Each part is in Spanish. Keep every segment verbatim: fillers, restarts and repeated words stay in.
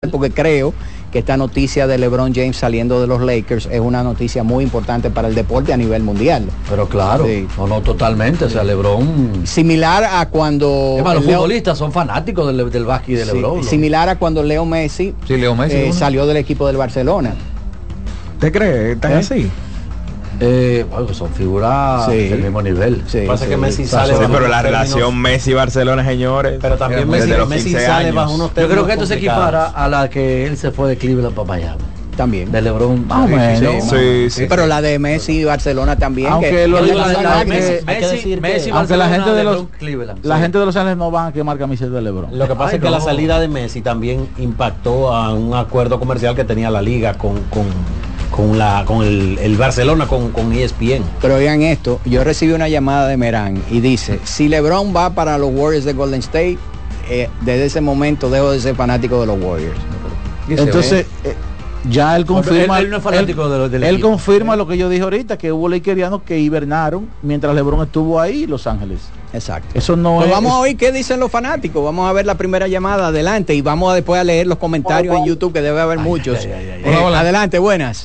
mundial, porque creo que esta noticia de LeBron James saliendo de los Lakers es una noticia muy importante para el deporte a nivel mundial. Pero claro, sí. no, no totalmente, o sea, LeBron... Similar a cuando... Es más, los Leo... futbolistas son fanáticos del, del básquet y de LeBron. Sí, similar a cuando Leo Messi, sí, Leo Messi eh, salió del equipo del Barcelona. ¿Te crees? ¿Están ¿Eh? así? Eh, bueno, son figuras sí. del mismo nivel. Sí, pasa sí, que Messi sale sí, pero la relación Messi-Barcelona, señores. Pero también Messi, Messi sale bajo unos Yo creo que esto se equipara a la que él se fue de Cleveland para Miami. También. De LeBron. Ah, bueno. sí, sí, sí, pero sí. la de Messi y Barcelona también. Aunque que, lo que digo, la, la, la, la, Messi, que, Messi, Messi, aunque la gente de los Cleveland, la sí. gente de Los Ángeles no van a quemar camiseta de LeBron. Lo que pasa Ay, es que no. la salida de Messi también impactó a un acuerdo comercial que tenía la liga con, con con la con el, el Barcelona con, con E S P N. Pero oigan esto, yo recibí una llamada de Merán y dice, si LeBron va para los Warriors de Golden State, eh, desde ese momento dejo de ser fanático de los Warriors. Entonces eh, ya él confirma él, él no es fanático él, de los, del él equipo. confirma lo que yo dije ahorita, que hubo lakerianos que hibernaron mientras LeBron estuvo ahí en Los Ángeles. Exacto. Eso no pues es. Vamos a oír qué dicen los fanáticos. Vamos a ver la primera llamada, adelante, y vamos a después a leer los comentarios en YouTube, que debe haber ay, muchos. Ay, ay, ay, ay. Eh, hola, hola. Adelante, buenas.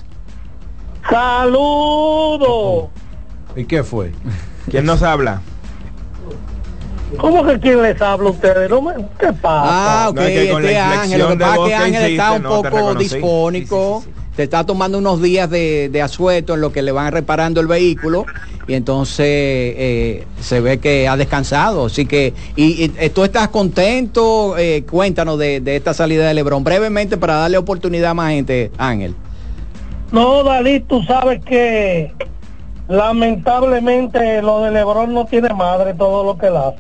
¡Saludos! ¿Y qué fue? ¿Quién nos habla? ¿Cómo que quién les habla a ustedes? ¿No me... ¿Qué pasa? Ah, ok, no, es que este Ángel, lo que pasa es que Ángel hiciste, está un no, poco disfónico, sí, sí, sí, sí. te está tomando unos días de, de asueto en lo que le van reparando el vehículo, y entonces eh, se ve que ha descansado, así que, y, y tú estás contento, eh, cuéntanos de, de esta salida de LeBron, brevemente para darle oportunidad a más gente, Ángel. No, Dalí, tú sabes que lamentablemente lo de LeBron no tiene madre todo lo que él hace.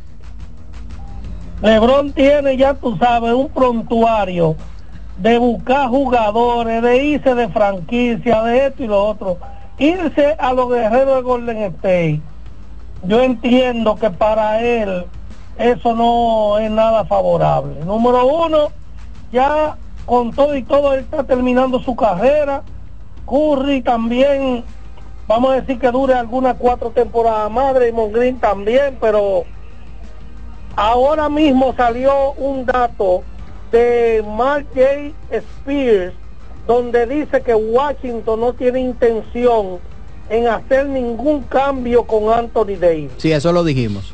LeBron tiene, ya tú sabes, un prontuario de buscar jugadores, de irse de franquicia, de esto y lo otro, irse a los guerreros de Golden State. Yo entiendo que para él eso no es nada favorable. Número uno, ya con todo y todo él está terminando su carrera. Curry también, vamos a decir que dure algunas cuatro temporadas más, Draymond Green también, pero ahora mismo salió un dato de Mark J. Spears donde dice que Washington no tiene intención en hacer ningún cambio con Anthony Davis. Sí, eso lo dijimos.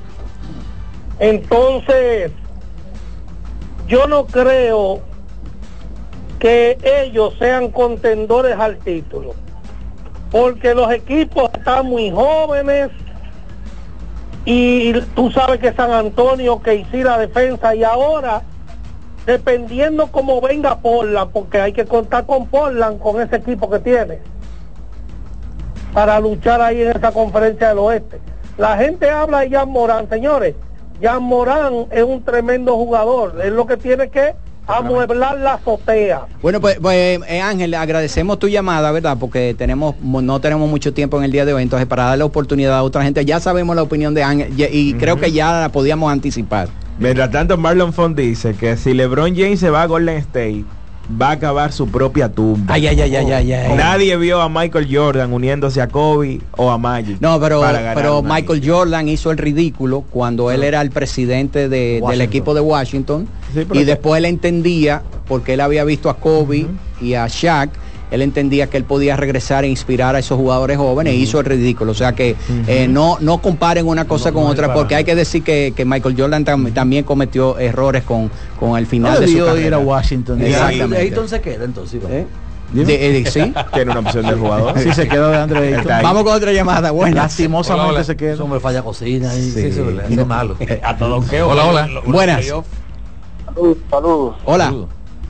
Entonces, yo no creo que ellos sean contendores al título, porque los equipos están muy jóvenes y tú sabes que San Antonio que hiciera la defensa, y ahora dependiendo cómo venga Portland, porque hay que contar con Portland, con ese equipo que tiene para luchar ahí en esa conferencia del oeste. La gente habla de Jan Morán, señores, Jan Morán es un tremendo jugador, es lo que tiene que amueblar la azotea. Bueno, pues, pues eh, Ángel, agradecemos tu llamada, ¿verdad? Porque tenemos no tenemos mucho tiempo en el día de hoy, entonces para darle oportunidad a otra gente, ya sabemos la opinión de Ángel y, y uh-huh. creo que ya la podíamos anticipar. Mientras tanto, Marlon Font dice que si LeBron James se va a Golden State, va a acabar su propia tumba. Ay, ay, ay, ay, ay, ay. Nadie vio a Michael Jordan uniéndose a Kobe o a Magic. No, pero, pero Michael Jordan hizo el ridículo cuando él era el presidente de, del equipo de Washington, sí, y después él entendía, porque él había visto a Kobe uh-huh. y a Shaq, él entendía que él podía regresar e inspirar a esos jugadores jóvenes uh-huh. e hizo el ridículo. O sea que uh-huh. eh, no, no comparen una cosa no, con no otra, porque hay que decir que, que Michael Jordan tam, también cometió errores con, con el final no de su carrera. Ir a Washington. Exactamente. ¿Y Ayton se queda entonces? ¿Eh? De, de, sí, tiene una opción del jugador. Sí, se quedó de Andre Ayton. Vamos con otra llamada. Bueno, lastimosamente hola, hola. se queda. Eso me falla cocina y sí, sí, sí, es malo. A todo que hola, hola. Buenas. Saludos. Saludos. Hola. Saludos.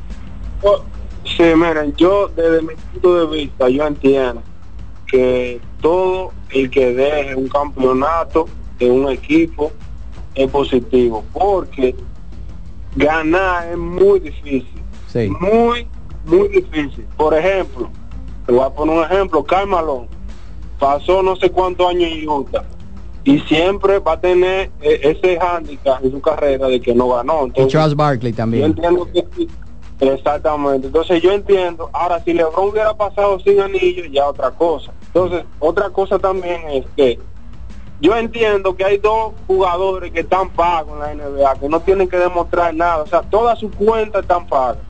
Sí, miren, yo desde mi punto de vista, yo entiendo que todo el que deje un campeonato de un equipo es positivo, porque ganar es muy difícil, sí. muy, muy difícil. Por ejemplo, te voy a poner un ejemplo, Karl Malone pasó no sé cuántos años en Utah y siempre va a tener ese hándicap en su carrera de que no ganó. Entonces, y Charles Barkley también. Yo entiendo que exactamente, entonces yo entiendo. Ahora, si LeBron hubiera pasado sin anillo, ya otra cosa. Entonces, otra cosa también es que yo entiendo que hay dos jugadores que están pagos en la N B A, que no tienen que demostrar nada, o sea, todas sus cuentas están pagas.